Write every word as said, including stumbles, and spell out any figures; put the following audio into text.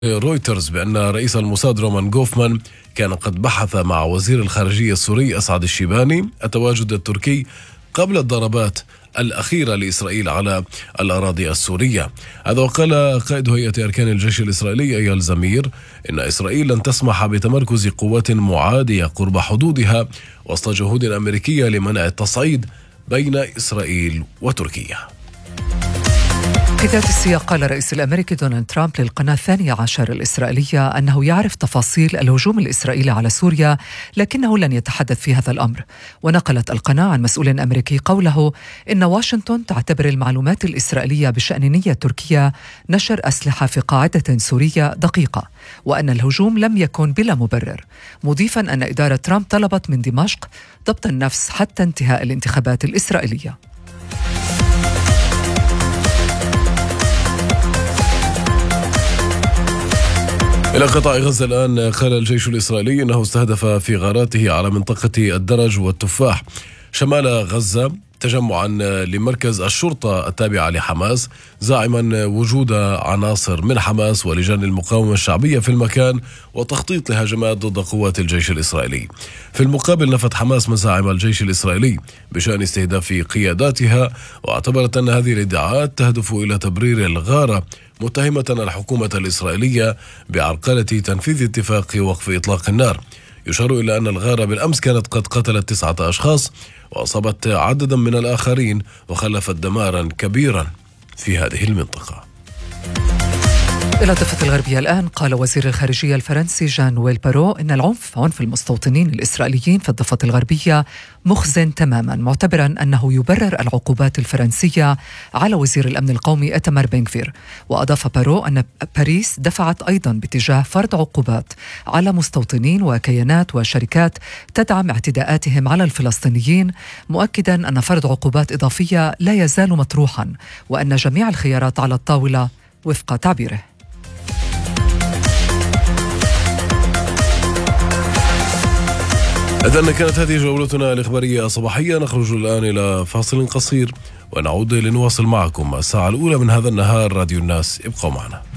رويترز بأن رئيس الموساد رومان غوفمان كان قد بحث مع وزير الخارجية السوري أسعد الشيباني التواجد التركي قبل الضربات الأخيرة لإسرائيل على الأراضي السورية. هذا وقال قائد هيئة أركان الجيش الإسرائيلي أيال زمير إن إسرائيل لن تسمح بتمركز قوات معادية قرب حدودها وسط جهود أمريكية لمنع التصعيد بين إسرائيل وتركيا. في ذات السياق قال الرئيس الأمريكي دونالد ترامب للقناة الثانية عشر الإسرائيلية أنه يعرف تفاصيل الهجوم الإسرائيلي على سوريا لكنه لن يتحدث في هذا الأمر. ونقلت القناة عن مسؤول أمريكي قوله إن واشنطن تعتبر المعلومات الإسرائيلية بشأن نية تركيا نشر أسلحة في قاعدة سورية دقيقة، وأن الهجوم لم يكن بلا مبرر، مضيفا أن إدارة ترامب طلبت من دمشق ضبط النفس حتى انتهاء الانتخابات الإسرائيلية. إلى قطاع غزة الآن. قال الجيش الإسرائيلي أنه استهدف في غاراته على منطقة الدرج والتفاح شمال غزة تجمعا لمركز الشرطة التابعة لحماس، زاعما وجود عناصر من حماس ولجان المقاومة الشعبية في المكان وتخطيط لهجمات ضد قوات الجيش الإسرائيلي. في المقابل نفت حماس مزاعم الجيش الإسرائيلي بشأن استهداف قياداتها، واعتبرت أن هذه الادعاءات تهدف إلى تبرير الغارة، متهمة الحكومة الإسرائيلية بعرقلة تنفيذ اتفاق وقف إطلاق النار. يشار إلى أن الغارة بالأمس كانت قد قتلت تسعة أشخاص وأصابت عددا من الآخرين وخلفت دمارا كبيرا في هذه المنطقة. إلى الضفة الغربية الآن. قال وزير الخارجية الفرنسي جان نويل بارو إن العنف عنف المستوطنين الإسرائيليين في الضفة الغربية مخزن تماما، معتبرا أنه يبرر العقوبات الفرنسية على وزير الأمن القومي إتمار بن غفير. وأضاف بارو أن باريس دفعت أيضا باتجاه فرض عقوبات على مستوطنين وكيانات وشركات تدعم اعتداءاتهم على الفلسطينيين، مؤكدا أن فرض عقوبات إضافية لا يزال مطروحا وأن جميع الخيارات على الطاولة وفق تعبيره. إذن كانت هذه جولتنا الإخبارية الصباحية. نخرج الآن إلى فاصل قصير ونعود لنواصل معكم الساعة الأولى من هذا النهار. راديو الناس، ابقوا معنا.